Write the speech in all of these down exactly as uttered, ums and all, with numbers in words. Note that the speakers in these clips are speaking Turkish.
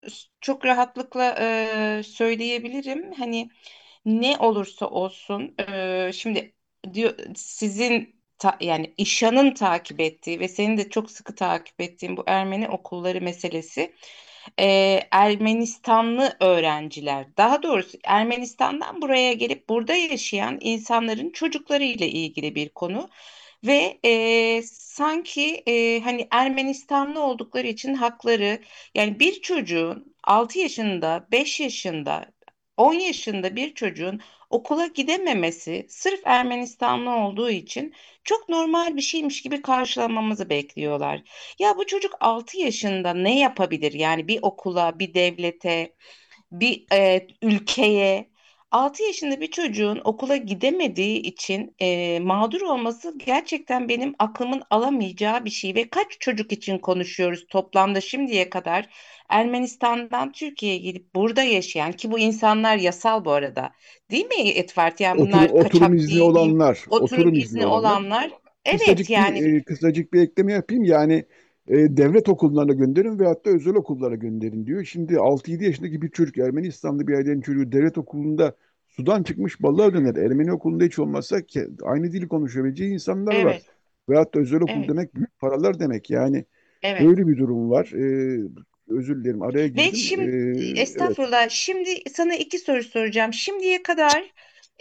çok rahatlıkla e, söyleyebilirim. Hani ne olursa olsun, e, şimdi diyor sizin ta- yani İşan'ın takip ettiği ve senin de çok sıkı takip ettiğin bu Ermeni okulları meselesi, e, Ermenistanlı öğrenciler, daha doğrusu Ermenistan'dan buraya gelip burada yaşayan insanların çocukları ile ilgili bir konu. Ve e, sanki e, hani Ermenistanlı oldukları için hakları, yani bir çocuğun altı yaşında, beş yaşında, on yaşında bir çocuğun okula gidememesi sırf Ermenistanlı olduğu için çok normal bir şeymiş gibi karşılamamızı bekliyorlar. Ya bu çocuk altı yaşında ne yapabilir? Yani bir okula, bir devlete, bir e, ülkeye, altı yaşında bir çocuğun okula gidemediği için e, mağdur olması gerçekten benim aklımın alamayacağı bir şey. Ve kaç çocuk için konuşuyoruz toplamda şimdiye kadar? Ermenistan'dan Türkiye'ye gidip burada yaşayan, ki bu insanlar yasal bu arada, değil mi Etfert? Yani Oturum, bunlar oturum kaçak izni değil, değil, olanlar, oturum oturum izni izni olanlar. olanlar. Evet Kısacık bir yani. e, kısacık bir ekleme yapayım. Yani e, devlet okullarına gönderin veyahut da özel okullara gönderin diyor. Şimdi altı yedi yaşındaki bir çocuk, Ermenistanlı bir ailenin çocuğu devlet okulunda sudan çıkmış balığa döner. Ermeni okulunda hiç olmazsa ke- aynı dili konuşabileceği insanlar var. Evet, Veyahut da özel okul evet, demek büyük paralar demek. Yani evet. böyle bir durum var. E, özür dilerim, araya Ve girdim. şimdi, E, evet, estağfurullah, şimdi sana iki soru soracağım. Şimdiye kadar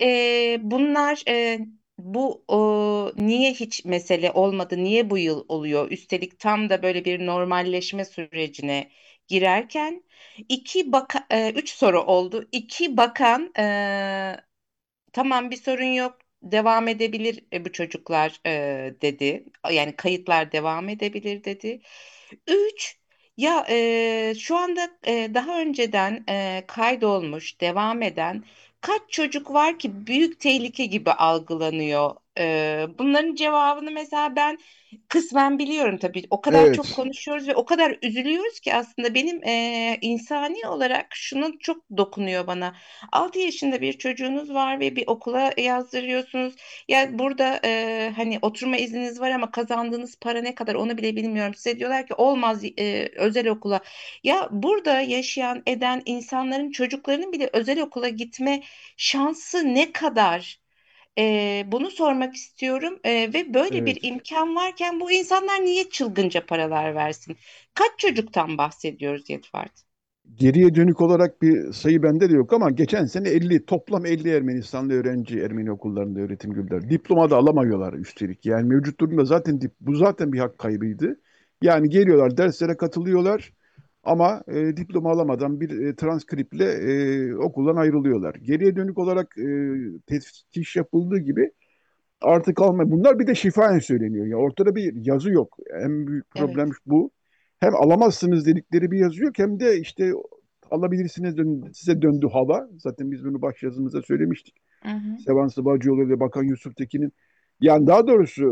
e, bunlar, e, bu o, niye hiç mesele olmadı? Niye bu yıl oluyor? Üstelik tam da böyle bir normalleşme sürecine girerken iki baka, e, üç soru oldu. İki bakan, e, tamam, bir sorun yok, devam edebilir e, bu çocuklar e, dedi. Yani kayıtlar devam edebilir dedi. Üç, ya e, şu anda e, daha önceden e, kaydolmuş, devam eden kaç çocuk var ki büyük tehlike gibi algılanıyor? E, bunların cevabını mesela ben kısmen biliyorum tabii. O kadar çok evet. konuşuyoruz ve o kadar üzülüyoruz ki aslında benim e, insani olarak şunu çok dokunuyor bana. Altı yaşında bir çocuğunuz var ve bir okula yazdırıyorsunuz. Ya burada e, hani oturma izniniz var ama kazandığınız para ne kadar onu bile bilmiyorum. Size diyorlar ki olmaz, e, özel okula. Ya burada yaşayan eden insanların çocuklarının bile özel okula gitme şansı ne kadar? E, bunu sormak istiyorum. E, ve böyle bir Evet. imkan varken bu insanlar niye çılgınca paralar versin? Kaç çocuktan bahsediyoruz Yetvart? Geriye dönük olarak bir sayı bende de yok ama geçen sene elli, toplam elli Ermenistanlı öğrenci Ermeni okullarında öğretim gördüler. Diploma da alamıyorlar üstelik. Yani mevcut durumda zaten dip- bu zaten bir hak kaybıydı. Yani geliyorlar, derslere katılıyorlar ama e, diploma alamadan bir e, transkriptle e, okuldan ayrılıyorlar. Geriye dönük olarak e, teftiş yapıldığı gibi artık alma. Bunlar bir de şifayen söyleniyor. Ya ortada bir yazı yok. En büyük problem Evet. bu. Hem alamazsınız dedikleri bir yazı yok, hem de işte alabilirsiniz dön- size döndü hava. Zaten biz bunu başyazımızda söylemiştik. Hı hı. Sevan Sıbacıoğlu ve Bakan Yusuf Tekin'in, yani daha doğrusu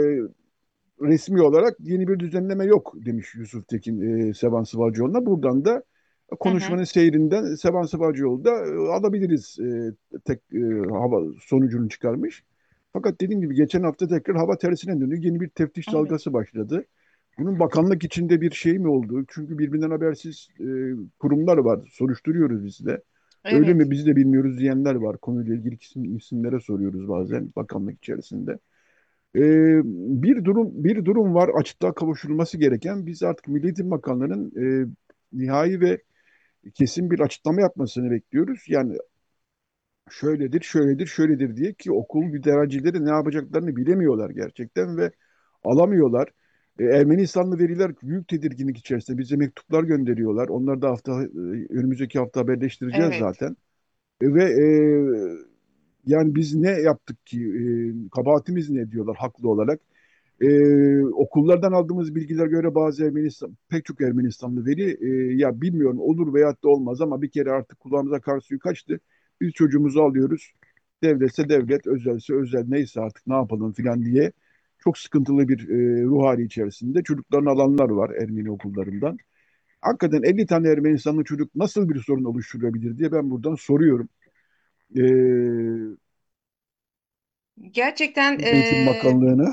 e, resmi olarak yeni bir düzenleme yok demiş Yusuf Tekin e, Sevan Sıvacıoğlu'na. Buradan da Hı hı. konuşmanın seyrinden Sevan Sıvacıoğlu da e, alabiliriz e, tek e, hava sonucunu çıkarmış. Fakat dediğim gibi geçen hafta tekrar hava tersine döndü. Yeni bir teftiş Evet. dalgası başladı. Bunun bakanlık içinde bir şey mi oldu? Çünkü birbirinden habersiz e, kurumlar var. Soruşturuyoruz biz de. Öyle mi Evet. biz de bilmiyoruz diyenler var. Konuyla ilgili isim, isimlere soruyoruz bazen bakanlık içerisinde. Ee, bir durum bir durum var açıklığa kavuşturulması gereken. Biz artık Milli Eğitim Bakanlığı'nın e, nihai ve kesin bir açıklama yapmasını bekliyoruz. Yani şöyledir, şöyledir, şöyledir diye, ki okul idarecileri ne yapacaklarını bilemiyorlar gerçekten ve alamıyorlar. E, Ermenistanlı veriler büyük tedirginlik içerisinde. Bize mektuplar gönderiyorlar. Onları da hafta e, önümüzdeki hafta haberleştireceğiz Evet. zaten. E, ve e, yani biz ne yaptık ki? E, kabahatimiz ne diyorlar haklı olarak. Ee, okullardan aldığımız bilgiler göre bazı Ermenistan, pek çok Ermenistanlı veli e, ya bilmiyorum olur veyahut da olmaz ama bir kere artık kulağımıza kar suyu kaçtı. Biz çocuğumuzu alıyoruz. Devletse devlet, özelse özel, neyse artık ne yapalım filan diye çok sıkıntılı bir e, ruh hali içerisinde çocuklarını alanlar var Ermeni okullarından. Hakikaten elli tane Ermenistanlı çocuk nasıl bir sorun oluşturabilir diye ben buradan soruyorum. Ee, Gerçekten Milli Eğitim eee, Bakanlığı'na.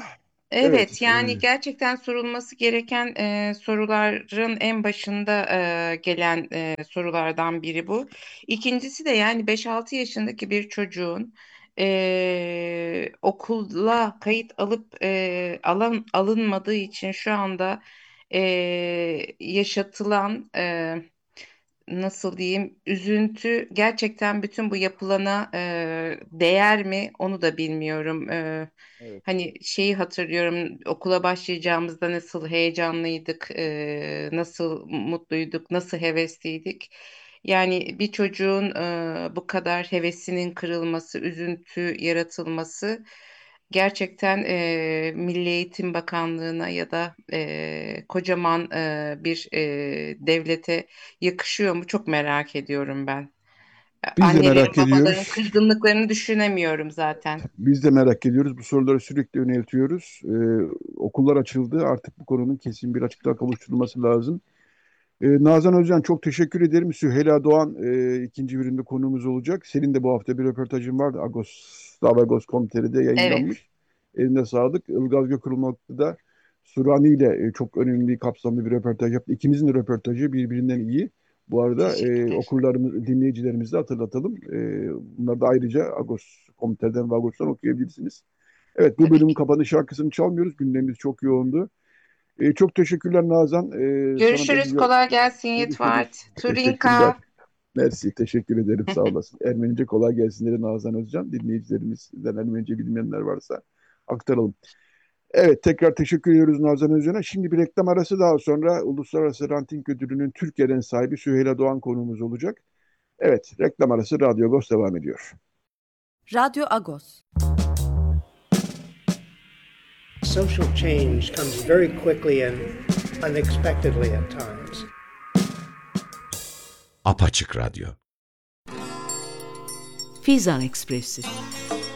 Evet, Evet, e, yani gerçekten sorulması gereken e, soruların en başında e, gelen e, sorulardan biri bu. İkincisi de yani beş altı yaşındaki bir çocuğun e, okula kayıt alıp e, alan alınmadığı için şu anda e, yaşatılan e, nasıl diyeyim üzüntü gerçekten bütün bu yapılana e, değer mi onu da bilmiyorum. E, evet. hani şeyi hatırlıyorum okula başlayacağımızda nasıl heyecanlıydık, e, nasıl mutluyduk, nasıl hevesliydik. Yani bir çocuğun e, bu kadar hevesinin kırılması, üzüntü yaratılması gerçekten e, Milli Eğitim Bakanlığı'na ya da e, kocaman e, bir e, devlete yakışıyor mu? Çok merak ediyorum ben. Biz de Annelerin, merak babaların ediyoruz. kızgınlıklarını düşünemiyorum zaten. Biz de merak ediyoruz. Bu soruları sürekli yöneltiyoruz. E, okullar açıldı. Artık bu konunun kesin bir açıklığa kavuşturulması lazım. E, Nazan Özcan çok teşekkür ederim. Süheyla Doğan e, ikinci bölümde konuğumuz olacak. Senin de bu hafta bir röportajın vardı. Agos, Davagos Komiter'de Evet, yayınlanmış. Eline sağlık. Ilgaz Gökırmaklı da Surani ile e, çok önemli, kapsamlı bir röportaj yaptı. İkimizin de röportajı birbirinden iyi. Bu arada e, teşekkürler. okurlarımız, dinleyicilerimize de hatırlatalım. E, bunları da ayrıca Agos Komiter'den ve Agos'tan okuyabilirsiniz. Evet, bu Tabii bölümün ki. kapanış şarkısını çalmıyoruz. Gündemimiz çok yoğundu. E, çok teşekkürler Nazan. E, sana da Görüşürüz. iyi Kolay gelsin görüşürüz. Yetvart. Teşekkürler. Turinka. Mersi. Teşekkür ederim. Sağ olasın. Ermenice kolay gelsin dedi Nazan Özcan. Dinleyicilerimizden Ermenice bilmeyenler varsa aktaralım. Evet, tekrar teşekkür ediyoruz Nazan Özcan'a. Şimdi bir reklam arası, daha sonra Uluslararası Ranting Ödülü'nün Türkiye'den sahibi Süheyla Doğan konuğumuz olacak. Evet, reklam arası, Radyo Agos devam ediyor. Radyo Agos. Social change comes very quickly and unexpectedly at times. Apaçık Radyo. Fizan Ekspresi.